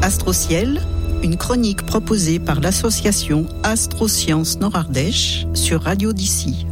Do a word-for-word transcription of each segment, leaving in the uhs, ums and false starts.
Astrociel, une chronique proposée par l'association Astrosciences Nord-Ardèche sur Radio d'ici.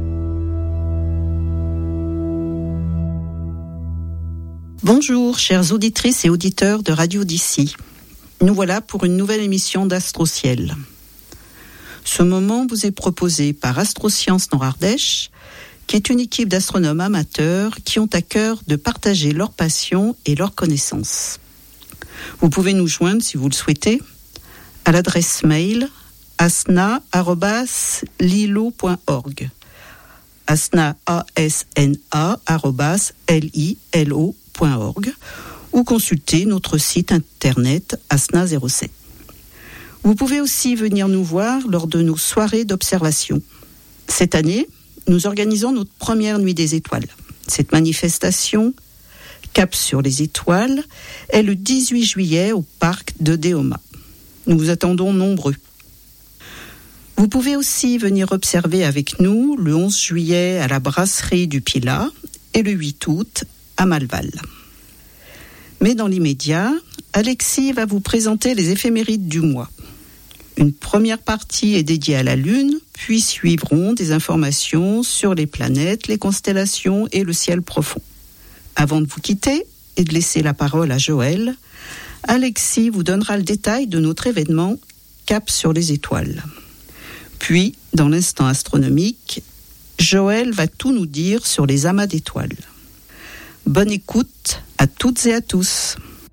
Bonjour, chères auditrices et auditeurs de Radio d'ici. Nous voilà pour une nouvelle émission d'Astrociel. Ce moment vous est proposé par Astrosciences Nord-Ardèche, qui est une équipe d'astronomes amateurs qui ont à cœur de partager leur passion et leurs connaissances. Vous pouvez nous joindre, si vous le souhaitez, à l'adresse mail asna arobase lilo point org, asna, A S N A, arobase L I L O point org, ou consulter notre site internet asna zéro sept. Vous pouvez aussi venir nous voir lors de nos soirées d'observation. Cette année, nous organisons notre première nuit des étoiles. Cette manifestation, Cap sur les étoiles, est le dix-huit juillet au parc de Déoma. Nous vous attendons nombreux. Vous pouvez aussi venir observer avec nous le onze juillet à la brasserie du Pilat et le huit août à Malval. Mais dans l'immédiat, Alexis va vous présenter les éphémérides du mois. Une première partie est dédiée à la Lune, puis suivront des informations sur les planètes, les constellations et le ciel profond. Avant de vous quitter et de laisser la parole à Joël, Alexis vous donnera le détail de notre événement Cap sur les étoiles. Puis, dans l'instant astronomique, Joël va tout nous dire sur les amas d'étoiles. Bonne écoute à toutes et à tous.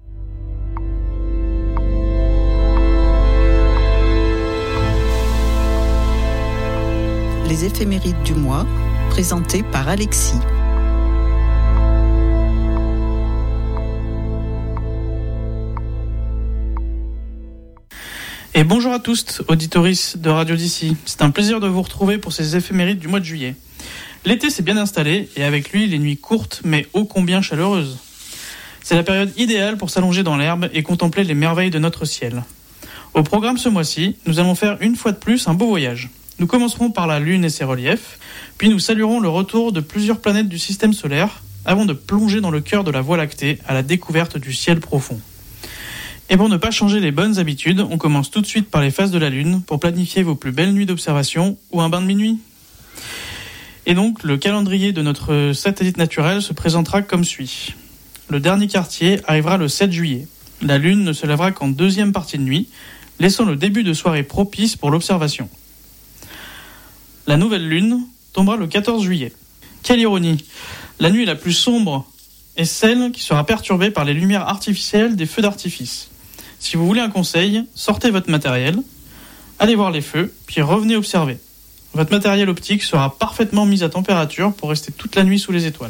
Les éphémérides du mois, présentées par Alexis. Et bonjour à tous, auditoristes de Radio d'ici. C'est un plaisir de vous retrouver pour ces éphémérides du mois de juillet. L'été s'est bien installé et avec lui les nuits courtes mais ô combien chaleureuses. C'est la période idéale pour s'allonger dans l'herbe et contempler les merveilles de notre ciel. Au programme ce mois-ci, nous allons faire une fois de plus un beau voyage. Nous commencerons par la Lune et ses reliefs, puis nous saluerons le retour de plusieurs planètes du système solaire avant de plonger dans le cœur de la Voie lactée à la découverte du ciel profond. Et pour ne pas changer les bonnes habitudes, on commence tout de suite par les phases de la Lune pour planifier vos plus belles nuits d'observation ou un bain de minuit. Et donc, le calendrier de notre satellite naturel se présentera comme suit. Le dernier quartier arrivera le sept juillet. La Lune ne se lèvera qu'en deuxième partie de nuit, laissant le début de soirée propice pour l'observation. La nouvelle Lune tombera le quatorze juillet. Quelle ironie! La nuit la plus sombre est celle qui sera perturbée par les lumières artificielles des feux d'artifice. Si vous voulez un conseil, sortez votre matériel, allez voir les feux, puis revenez observer. Votre matériel optique sera parfaitement mis à température pour rester toute la nuit sous les étoiles.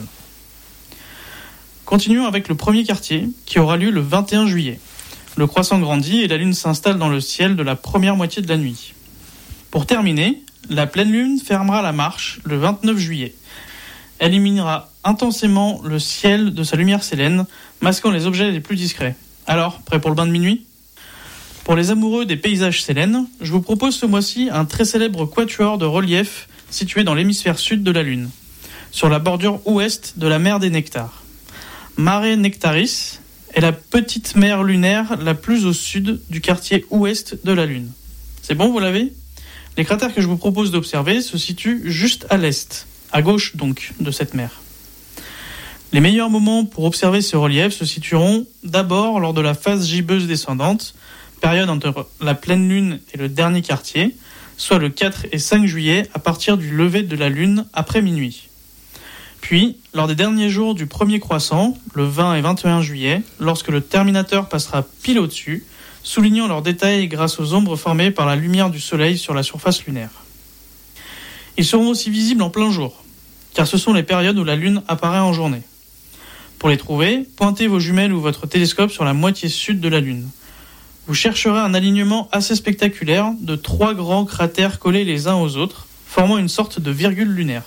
Continuons avec le premier quartier, qui aura lieu le vingt et un juillet. Le croissant grandit et la Lune s'installe dans le ciel de la première moitié de la nuit. Pour terminer, la pleine Lune fermera la marche le vingt-neuf juillet. Elle illuminera intensément le ciel de sa lumière sélène, masquant les objets les plus discrets. Alors, prêt pour le bain de minuit ? Pour les amoureux des paysages sélènes, je vous propose ce mois-ci un très célèbre quatuor de relief situé dans l'hémisphère sud de la Lune, sur la bordure ouest de la mer des Nectars. Mare Nectaris est la petite mer lunaire la plus au sud du quartier ouest de la Lune. C'est bon, vous l'avez ? Les cratères que je vous propose d'observer se situent juste à l'est, à gauche donc, de cette mer. Les meilleurs moments pour observer ce relief se situeront d'abord lors de la phase gibbeuse descendante, période entre la pleine lune et le dernier quartier, soit le quatre et cinq juillet à partir du lever de la lune après minuit. Puis, lors des derniers jours du premier croissant, le vingt et vingt et un juillet, lorsque le terminateur passera pile au-dessus, soulignant leurs détails grâce aux ombres formées par la lumière du soleil sur la surface lunaire. Ils seront aussi visibles en plein jour, car ce sont les périodes où la Lune apparaît en journée. Pour les trouver, pointez vos jumelles ou votre télescope sur la moitié sud de la Lune. Vous chercherez un alignement assez spectaculaire de trois grands cratères collés les uns aux autres, formant une sorte de virgule lunaire.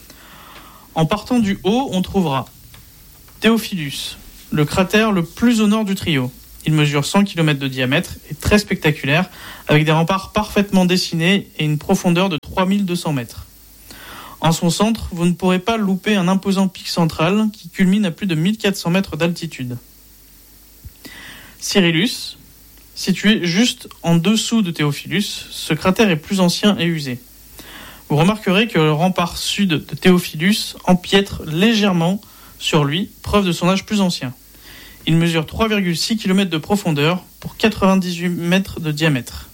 En partant du haut, on trouvera Théophilus, le cratère le plus au nord du trio. Il mesure cent kilomètres de diamètre et est très spectaculaire, avec des remparts parfaitement dessinés et une profondeur de trois mille deux cents mètres. En son centre, vous ne pourrez pas louper un imposant pic central qui culmine à plus de mille quatre cents mètres d'altitude. Cyrillus, Situé juste en dessous de Théophilus, ce cratère est plus ancien et usé. Vous remarquerez que le rempart sud de Théophilus empiètre légèrement sur lui, preuve de son âge plus ancien. Il mesure trois virgule six kilomètres de profondeur pour quatre-vingt-dix-huit mètres de diamètre.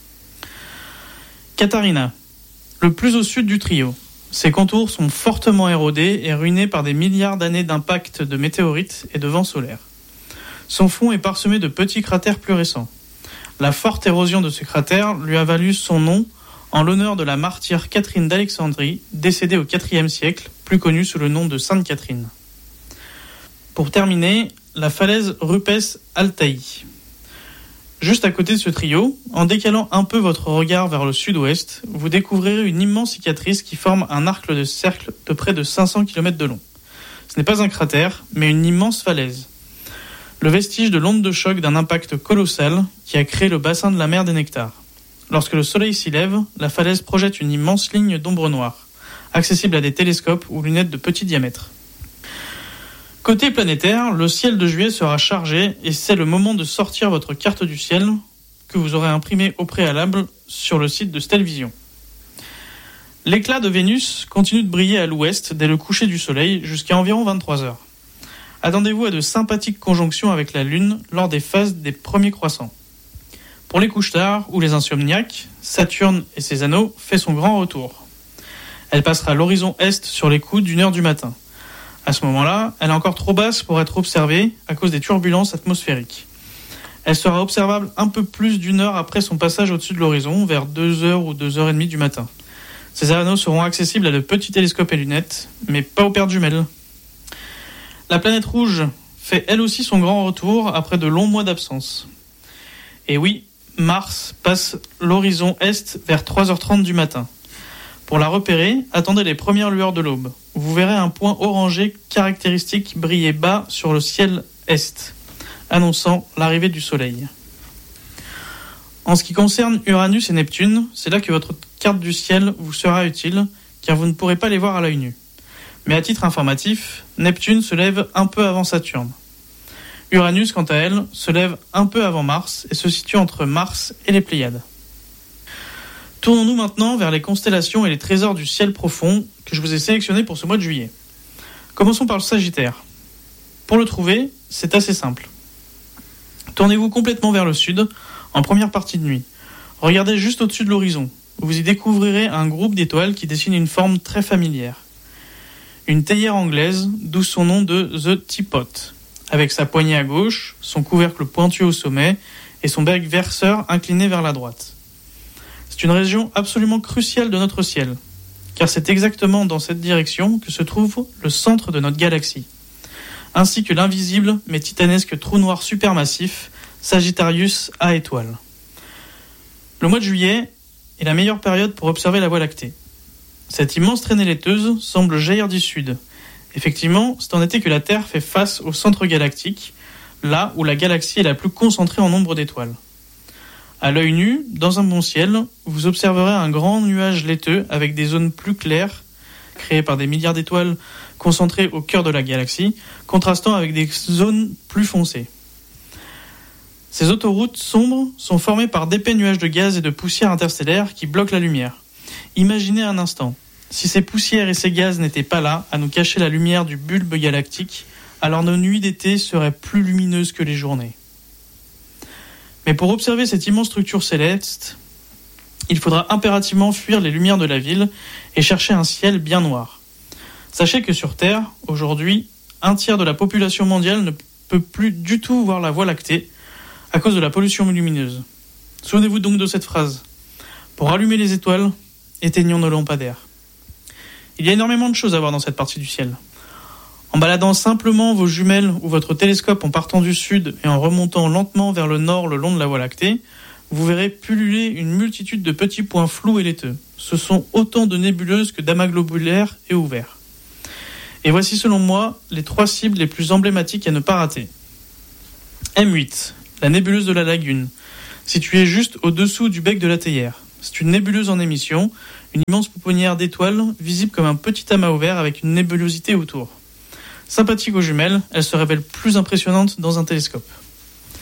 Catarina, le plus au sud du trio. Ses contours sont fortement érodés et ruinés par des milliards d'années d'impact de météorites et de vents solaires. Son fond est parsemé de petits cratères plus récents. La forte érosion de ce cratère lui a valu son nom en l'honneur de la martyre Catherine d'Alexandrie, décédée au quatrième siècle, plus connue sous le nom de Sainte Catherine. Pour terminer, la falaise Rupes Altaï. Juste à côté de ce trio, en décalant un peu votre regard vers le sud-ouest, vous découvrirez une immense cicatrice qui forme un arc de cercle de près de cinq cents kilomètres de long. Ce n'est pas un cratère, mais une immense falaise. Le vestige de l'onde de choc d'un impact colossal qui a créé le bassin de la mer des Nectars. Lorsque le soleil s'y lève, la falaise projette une immense ligne d'ombre noire, accessible à des télescopes ou lunettes de petit diamètre. Côté planétaire, le ciel de juillet sera chargé et c'est le moment de sortir votre carte du ciel que vous aurez imprimée au préalable sur le site de Stellvision. L'éclat de Vénus continue de briller à l'ouest dès le coucher du soleil jusqu'à environ vingt-trois heures. Attendez-vous à de sympathiques conjonctions avec la Lune lors des phases des premiers croissants. Pour les couche-tard ou les insomniaques, Saturne et ses anneaux fait son grand retour. Elle passera à l'horizon est sur les coups d'une heure du matin. À ce moment-là, elle est encore trop basse pour être observée à cause des turbulences atmosphériques. Elle sera observable un peu plus d'une heure après son passage au-dessus de l'horizon, vers deux heures ou deux heures trente du matin. Ces anneaux seront accessibles à de petits télescopes et lunettes, mais pas aux paires de jumelles. La planète rouge fait elle aussi son grand retour après de longs mois d'absence. Et oui, Mars passe l'horizon est vers trois heures trente du matin. Pour la repérer, attendez les premières lueurs de l'aube. Vous verrez un point orangé caractéristique briller bas sur le ciel est, annonçant l'arrivée du soleil. En ce qui concerne Uranus et Neptune, c'est là que votre carte du ciel vous sera utile, car vous ne pourrez pas les voir à l'œil nu. Mais à titre informatif, Neptune se lève un peu avant Saturne. Uranus, quant à elle, se lève un peu avant Mars et se situe entre Mars et les Pléiades. Tournons-nous maintenant vers les constellations et les trésors du ciel profond que je vous ai sélectionnés pour ce mois de juillet. Commençons par le Sagittaire. Pour le trouver, c'est assez simple. Tournez-vous complètement vers le sud, en première partie de nuit. Regardez juste au-dessus de l'horizon. Vous y découvrirez un groupe d'étoiles qui dessine une forme très familière. Une théière anglaise, d'où son nom de The Teapot, avec sa poignée à gauche, son couvercle pointu au sommet et son bec verseur incliné vers la droite. C'est une région absolument cruciale de notre ciel, car c'est exactement dans cette direction que se trouve le centre de notre galaxie, ainsi que l'invisible mais titanesque trou noir supermassif Sagittarius A étoile. Le mois de juillet est la meilleure période pour observer la Voie lactée. Cette immense traînée laiteuse semble jaillir du sud. Effectivement, c'est en été que la Terre fait face au centre galactique, là où la galaxie est la plus concentrée en nombre d'étoiles. À l'œil nu, dans un bon ciel, vous observerez un grand nuage laiteux avec des zones plus claires, créées par des milliards d'étoiles concentrées au cœur de la galaxie, contrastant avec des zones plus foncées. Ces autoroutes sombres sont formées par d'épais nuages de gaz et de poussière interstellaire qui bloquent la lumière. Imaginez un instant, si ces poussières et ces gaz n'étaient pas là à nous cacher la lumière du bulbe galactique, alors nos nuits d'été seraient plus lumineuses que les journées. Mais pour observer cette immense structure céleste, il faudra impérativement fuir les lumières de la ville et chercher un ciel bien noir. Sachez que sur Terre, aujourd'hui, un tiers de la population mondiale ne peut plus du tout voir la Voie lactée à cause de la pollution lumineuse. Souvenez-vous donc de cette phrase. Pour allumer les étoiles, éteignons nos lampadaires. Il y a énormément de choses à voir dans cette partie du ciel. En baladant simplement vos jumelles ou votre télescope en partant du sud et en remontant lentement vers le nord le long de la Voie lactée, vous verrez pulluler une multitude de petits points flous et laiteux. Ce sont autant de nébuleuses que d'amas globulaires et ouverts. Et voici selon moi les trois cibles les plus emblématiques à ne pas rater. M huit, la nébuleuse de la Lagune, située juste au-dessous du bec de la théière. C'est une nébuleuse en émission, une immense pouponnière d'étoiles, visible comme un petit amas ouvert avec une nébulosité autour. Sympathique aux jumelles, elle se révèle plus impressionnante dans un télescope.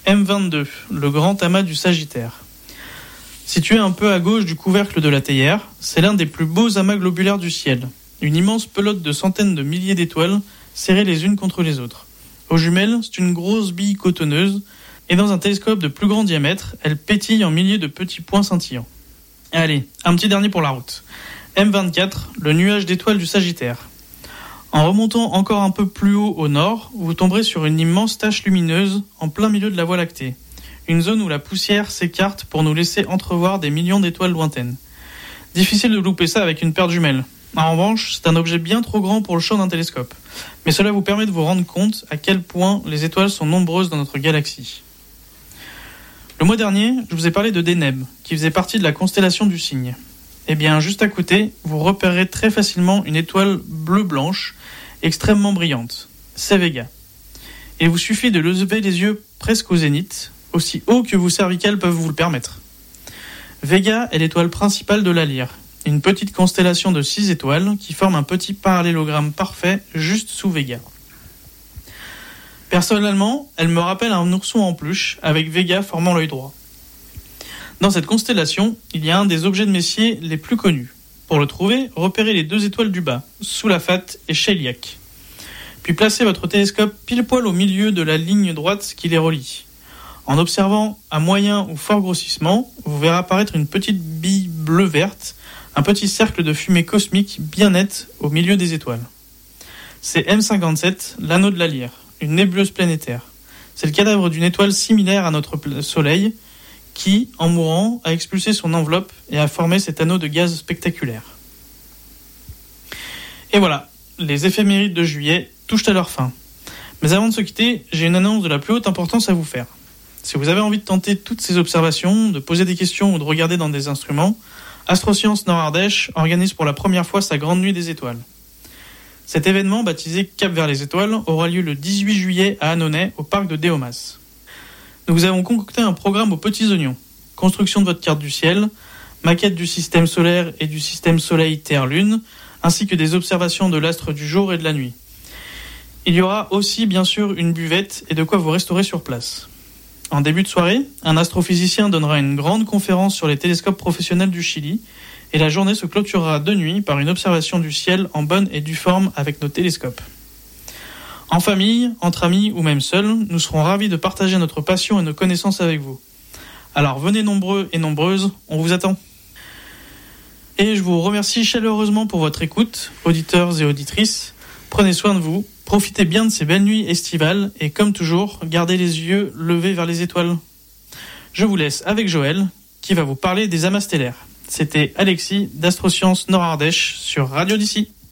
M vingt-deux, le grand amas du Sagittaire. Situé un peu à gauche du couvercle de la théière, c'est l'un des plus beaux amas globulaires du ciel. Une immense pelote de centaines de milliers d'étoiles serrées les unes contre les autres. Aux jumelles, c'est une grosse bille cotonneuse, et dans un télescope de plus grand diamètre, elle pétille en milliers de petits points scintillants. Allez, un petit dernier pour la route. M vingt-quatre, le nuage d'étoiles du Sagittaire. En remontant encore un peu plus haut au nord, vous tomberez sur une immense tache lumineuse en plein milieu de la Voie lactée. Une zone où la poussière s'écarte pour nous laisser entrevoir des millions d'étoiles lointaines. Difficile de louper ça avec une paire de jumelles. En revanche, c'est un objet bien trop grand pour le champ d'un télescope. Mais cela vous permet de vous rendre compte à quel point les étoiles sont nombreuses dans notre galaxie. Le mois dernier, je vous ai parlé de Deneb, qui faisait partie de la constellation du Cygne. Eh bien, juste à côté, vous repérerez très facilement une étoile bleu-blanche, extrêmement brillante. C'est Vega. Il vous suffit de lever les yeux presque au zénith, aussi haut que vos cervicales peuvent vous le permettre. Vega est l'étoile principale de la Lyre, une petite constellation de six étoiles qui forme un petit parallélogramme parfait juste sous Vega. Personnellement, elle me rappelle un ourson en peluche avec Vega formant l'œil droit. Dans cette constellation, il y a un des objets de Messier les plus connus. Pour le trouver, repérez les deux étoiles du bas, Soulafate et Chelyaq. Puis placez votre télescope pile poil au milieu de la ligne droite qui les relie. En observant à moyen ou fort grossissement, vous verrez apparaître une petite bille bleu-verte, un petit cercle de fumée cosmique bien net au milieu des étoiles. C'est M cinquante-sept, l'anneau de la Lyre, une nébuleuse planétaire. C'est le cadavre d'une étoile similaire à notre Soleil qui, en mourant, a expulsé son enveloppe et a formé cet anneau de gaz spectaculaire. Et voilà, les éphémérides de juillet touchent à leur fin. Mais avant de se quitter, j'ai une annonce de la plus haute importance à vous faire. Si vous avez envie de tenter toutes ces observations, de poser des questions ou de regarder dans des instruments, Astrosciences Nord-Ardèche organise pour la première fois sa Grande Nuit des Étoiles. Cet événement, baptisé Cap vers les Étoiles, aura lieu le dix-huit juillet à Annonay, au parc de Déomas. Nous vous avons concocté un programme aux petits oignons. Construction de votre carte du ciel, maquette du système solaire et du système Soleil-Terre-Lune, ainsi que des observations de l'astre du jour et de la nuit. Il y aura aussi, bien sûr, une buvette et de quoi vous restaurer sur place. En début de soirée, un astrophysicien donnera une grande conférence sur les télescopes professionnels du Chili et la journée se clôturera de nuit par une observation du ciel en bonne et due forme avec nos télescopes. En famille, entre amis ou même seuls, nous serons ravis de partager notre passion et nos connaissances avec vous. Alors venez nombreux et nombreuses, on vous attend. Et je vous remercie chaleureusement pour votre écoute, auditeurs et auditrices. Prenez soin de vous, profitez bien de ces belles nuits estivales et comme toujours, gardez les yeux levés vers les étoiles. Je vous laisse avec Joël, qui va vous parler des amas stellaires. C'était Alexis d'Astrosciences Nord-Ardèche sur Radio d'ici.